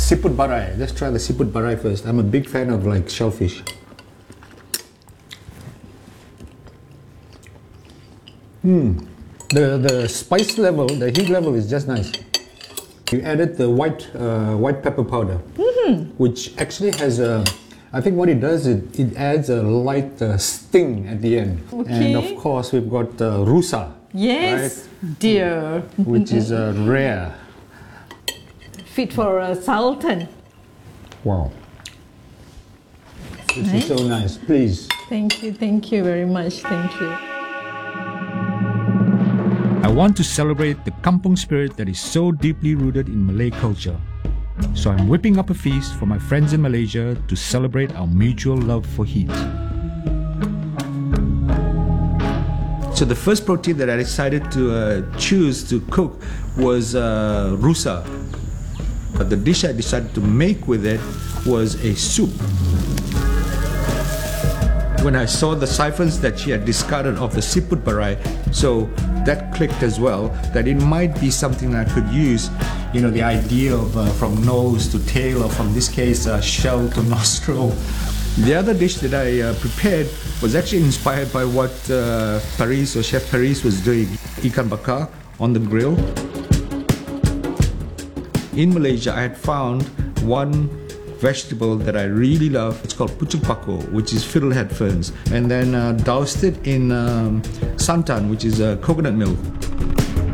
siput barai. Let's try the siput barai first. I'm a big fan of like shellfish. The spice level, the heat level is just nice. You added the white pepper powder, which actually has a, I think what it does, it adds a light sting at the end. Okay. And of course we've got rusa. Yes, right? dear. Which is rare. Fit for a sultan. Wow. This is so nice, please. Thank you very much. Thank you. I want to celebrate the kampung spirit that is so deeply rooted in Malay culture. So I'm whipping up a feast for my friends in Malaysia to celebrate our mutual love for heat. So the first protein that I decided to choose to cook was rusa. But the dish I decided to make with it was a soup. When I saw the siphons that she had discarded of the siput barai, so that clicked as well, that it might be something I could use. You know, the idea of from nose to tail, or from this case, shell to nostril. The other dish that I prepared was actually inspired by what Paris, or Chef Paris, was doing, ikan bakar on the grill. In Malaysia, I had found one vegetable that I really love. It's called pucuk pako, which is fiddlehead ferns, and then doused it in santan, which is coconut milk.